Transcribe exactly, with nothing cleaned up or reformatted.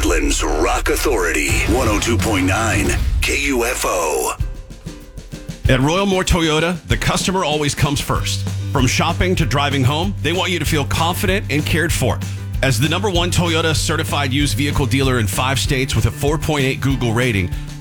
Portland's Rock Authority, one oh two point nine K U F O. At Royal Moore Toyota, the customer always comes first. From shopping to driving home, they want you to feel confident and cared for. As the number one Toyota certified used vehicle dealer in five states with a four point eight Google rating,